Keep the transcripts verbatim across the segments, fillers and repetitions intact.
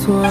soir.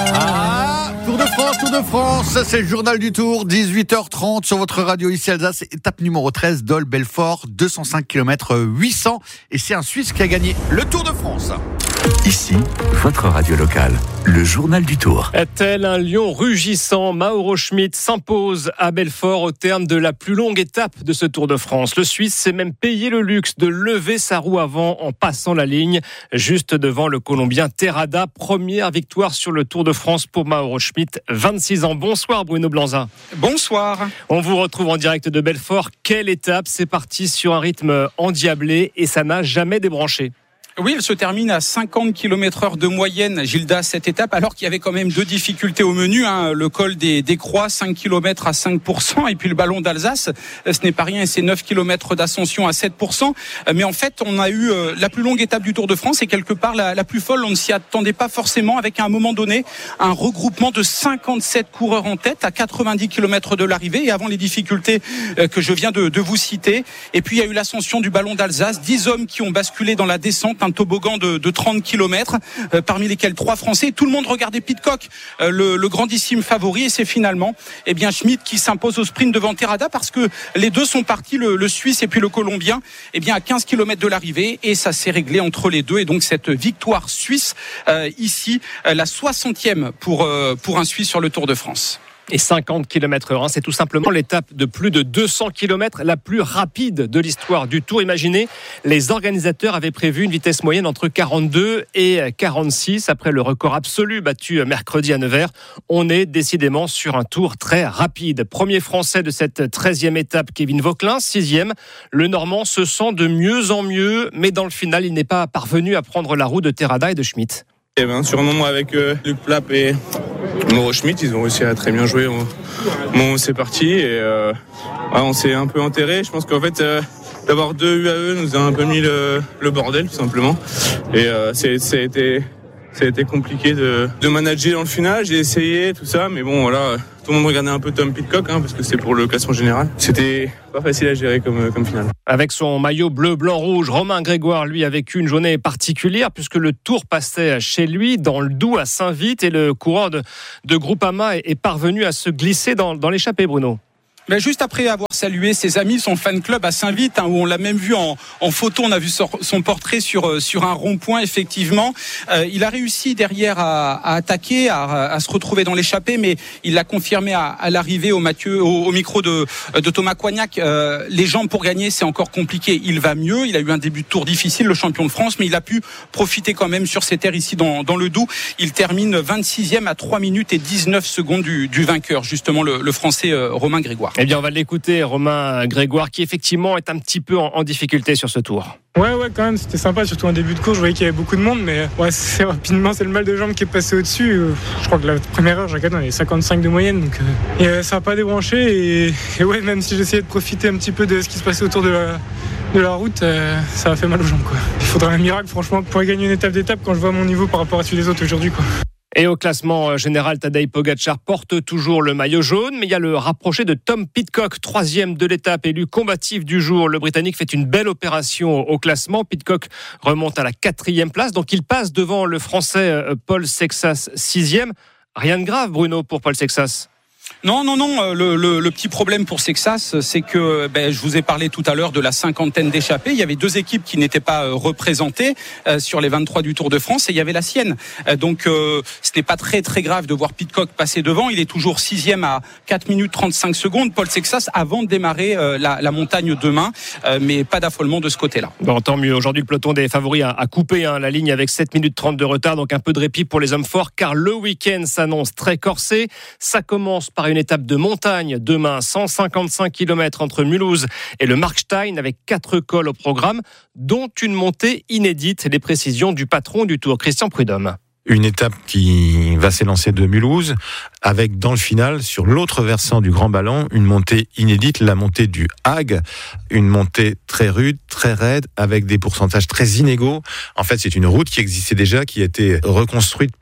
Ah, Tour de France, Tour de France, c'est le journal du Tour, dix-huit heures trente sur votre radio ici Alsace, étape numéro treize, Dole Belfort, deux cent cinq kilomètres huit cents, et c'est un Suisse qui a gagné le Tour de France. Ici, votre radio locale, le journal du Tour. Tel un lion rugissant, Mauro Schmid s'impose à Belfort au terme de la plus longue étape de ce Tour de France. Le Suisse s'est même payé le luxe de lever sa roue avant en passant la ligne, juste devant le Colombien Terrada. Première victoire sur le Tour de France pour Mauro Schmid, vingt-six ans. Bonsoir Bruno Blanzin. Bonsoir. On vous retrouve en direct de Belfort. Quelle étape! C'est parti sur un rythme endiablé et ça n'a jamais débranché. Oui, elle se termine à cinquante kilomètres heure de moyenne, Gilda, cette étape, alors qu'il y avait quand même deux difficultés au menu, hein. Le col des, des Croix, cinq kilomètres à cinq pour cent, et puis le ballon d'Alsace, ce n'est pas rien, et c'est neuf kilomètres d'ascension à sept pour cent. Mais en fait, on a eu la plus longue étape du Tour de France, et quelque part la, la plus folle, on ne s'y attendait pas forcément, avec à un moment donné un regroupement de cinquante-sept coureurs en tête, à quatre-vingt-dix kilomètres de l'arrivée, et avant les difficultés que je viens de, de vous citer. Et puis il y a eu l'ascension du ballon d'Alsace, dix hommes qui ont basculé dans la descente, un toboggan de, de trente kilomètres, euh, parmi lesquels trois Français. Tout le monde regardait Pidcock, euh, le, le grandissime favori, et c'est finalement eh bien Schmid qui s'impose au sprint devant Terrada, parce que les deux sont partis, le, le Suisse et puis le Colombien, eh bien à quinze kilomètres de l'arrivée, et ça s'est réglé entre les deux. Et donc cette victoire suisse, euh, ici, euh, la soixantième pour, euh, pour un Suisse sur le Tour de France. Et cinquante kilomètres heure, c'est tout simplement l'étape de plus de deux cents kilomètres, la plus rapide de l'histoire du Tour. Imaginez, les organisateurs avaient prévu une vitesse moyenne entre quarante-deux et quarante-six, après le record absolu battu mercredi à Nevers. On est décidément sur un Tour très rapide. Premier Français de cette treizième étape, Kevin Vauquelin, sixième. Le Normand se sent de mieux en mieux, mais dans le final, il n'est pas parvenu à prendre la roue de Terrada et de Schmid. Il y avait un surnom avec euh, Luc Plapp et Mauro Schmid, ils ont réussi à très bien jouer. On, bon, c'est parti et euh, ouais, on s'est un peu enterré. Je pense qu'en fait, euh, d'avoir deux U A E nous a un peu mis le, le bordel, tout simplement. Et euh, c'est, ça a été, ça a été compliqué de, de manager dans le final. J'ai essayé tout ça, mais bon, voilà. Tout le monde regardait un peu Tom Pidcock, hein, parce que c'est pour le classement général. C'était pas facile à gérer comme, comme finale. Avec son maillot bleu, blanc, rouge, Romain Grégoire, lui, a vécu une journée particulière, puisque le Tour passait chez lui, dans le Doubs, à Saint-Vite, et le coureur de, de Groupama est parvenu à se glisser dans, dans l'échappée, Bruno. Mais juste après avoir salué ses amis, son fan club à Saint-Vite, hein, où on l'a même vu en, en photo, on a vu son portrait sur, sur un rond-point, effectivement. Euh, il a réussi derrière à, à attaquer, à, à se retrouver dans l'échappée, mais il l'a confirmé à, à l'arrivée au, Mathieu, au, au micro de, de Thomas Coignac. Euh, les jambes pour gagner, c'est encore compliqué. Il va mieux, il a eu un début de Tour difficile, le champion de France, mais il a pu profiter quand même sur ses terres ici dans, dans le Doubs. Il termine vingt-sixième à trois minutes et dix-neuf secondes du, du vainqueur, justement le, le Français euh, Romain Grégoire. Eh bien, on va l'écouter, Romain Grégoire, qui effectivement est un petit peu en, en difficulté sur ce Tour. Ouais, ouais, quand même, c'était sympa, surtout en début de course. Je voyais qu'il y avait beaucoup de monde, mais ouais, c'est rapidement, c'est le mal de jambe qui est passé au-dessus. Je crois que la première heure, j'ai regardé, on avait cinquantacinq de moyenne, donc euh, et, euh, ça n'a pas débranché. Et, et ouais, même si j'essayais de profiter un petit peu de ce qui se passait autour de la, de la route, euh, ça a fait mal aux jambes, quoi. Il faudrait un miracle, franchement, pour gagner une étape d'étape quand je vois mon niveau par rapport à celui des autres aujourd'hui, quoi. Et au classement général, Tadej Pogačar porte toujours le maillot jaune, mais il y a le rapproché de Tom Pidcock, troisième de l'étape, élu combatif du jour. Le Britannique fait une belle opération au classement. Pidcock remonte à la quatrième place, donc il passe devant le Français Paul Sexas, sixième. Rien de grave, Bruno, pour Paul Sexas. Non, non, non. Le, le, le petit problème pour Sexas, c'est que ben, je vous ai parlé tout à l'heure de la cinquantaine d'échappées. Il y avait deux équipes qui n'étaient pas représentées euh, sur les vingt-trois du Tour de France, et il y avait la sienne. Euh, donc, euh, ce n'est pas très très grave de voir Pidcock passer devant. Il est toujours sixième à quatre minutes trente-cinq secondes. Paul Sexas avant de démarrer euh, la, la montagne demain, euh, mais pas d'affolement de ce côté-là. Bon, tant mieux. Aujourd'hui, le peloton des favoris a, a coupé hein, la ligne avec sept minutes trente de retard, donc un peu de répit pour les hommes forts, car le week-end s'annonce très corsé. Ça commence par une étape de montagne demain, cent cinquante-cinq kilomètres entre Mulhouse et le Markstein, avec quatre cols au programme, dont une montée inédite. Les précisions du patron du Tour, Christian Prudhomme. Une étape qui va s'élancer de Mulhouse, avec dans le final, sur l'autre versant du Grand Ballon, une montée inédite, la montée du Hague, une montée très rude, très raide, avec des pourcentages très inégaux. En fait, c'est une route qui existait déjà, qui a été reconstruite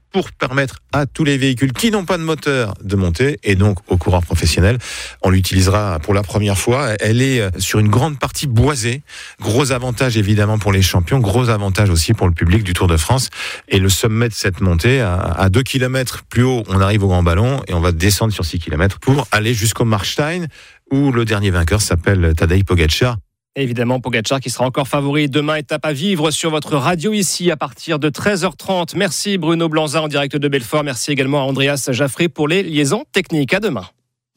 pour permettre à tous les véhicules qui n'ont pas de moteur de monter, et donc aux coureurs professionnels. On l'utilisera pour la première fois. Elle est sur une grande partie boisée. Gros avantage évidemment pour les champions, gros avantage aussi pour le public du Tour de France. Et le sommet de cette montée, à deux kilomètres plus haut, on arrive au Grand Ballon et on va descendre sur six kilomètres pour aller jusqu'au Markstein, où le dernier vainqueur s'appelle Tadej Pogačar. Évidemment, Pogačar qui sera encore favori. Demain, étape à vivre sur votre radio ici à partir de treize heures trente. Merci Bruno Blanza en direct de Belfort. Merci également à Andreas Jaffré pour les liaisons techniques. À demain.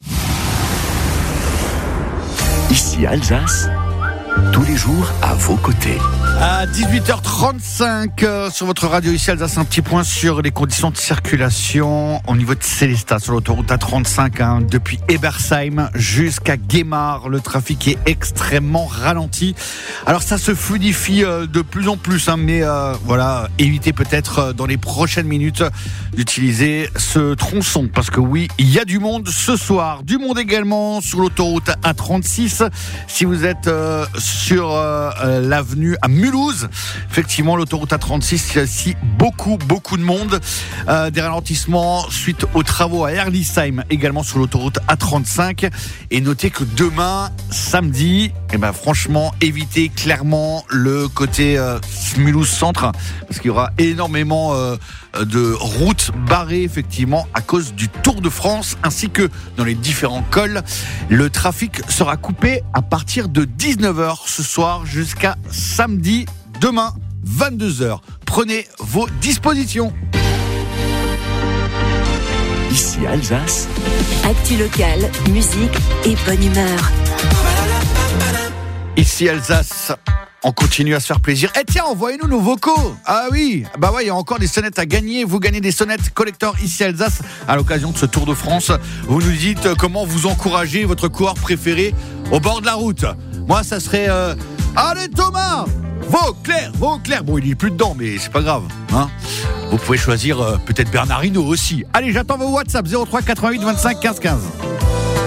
Ici Alsace, tous les jours à vos côtés. À dix-huit heures trente-cinq euh, sur votre radio ici Alsace, un petit point sur les conditions de circulation au niveau de Sélestat sur l'autoroute A trente-cinq, hein, depuis Ebersheim jusqu'à Guémar. Le trafic est extrêmement ralenti. Alors ça se fluidifie euh, de plus en plus, hein, mais euh, voilà, évitez peut-être euh, dans les prochaines minutes d'utiliser ce tronçon parce que oui, il y a du monde ce soir. Du monde également sur l'autoroute A trente-six. Si vous êtes euh, sur euh, l'avenue à Mulhouse, effectivement l'autoroute A trente-six, il y a aussi beaucoup beaucoup de monde, euh, des ralentissements suite aux travaux à Herlisheim également sur l'autoroute A trente-cinq. Et notez que demain samedi, eh ben franchement évitez clairement le côté euh, Mulhouse centre parce qu'il y aura énormément euh, de routes barrées effectivement à cause du Tour de France ainsi que dans les différents cols. Le trafic sera coupé à partir de dix-neuf heures ce soir jusqu'à samedi demain vingt-deux heures. Prenez vos dispositions. Ici Alsace, actu locale, musique et bonne humeur. Ici Alsace, on continue à se faire plaisir. Et tiens, envoyez-nous nos vocaux. Ah oui, bah ouais, il y a encore des sonnettes à gagner. Vous gagnez des sonnettes collector ici Alsace à l'occasion de ce Tour de France. Vous nous dites comment vous encouragez votre coureur préféré au bord de la route. Moi, ça serait euh... allez Thomas, Vauclair, Vauclair. Bon, il est plus dedans, mais c'est pas grave, hein. Vous pouvez choisir euh, peut-être Bernard Hinault aussi. Allez, j'attends vos WhatsApp zéro trois quatre-vingt-huit vingt-cinq quinze quinze.